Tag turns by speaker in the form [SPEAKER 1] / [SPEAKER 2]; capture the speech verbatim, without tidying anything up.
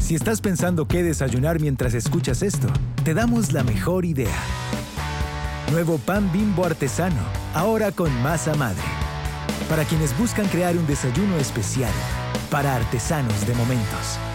[SPEAKER 1] Si estás pensando qué desayunar mientras escuchas esto, te damos la mejor idea. Nuevo pan Bimbo artesano, ahora con masa madre. Para quienes buscan crear un desayuno especial, para artesanos de momentos.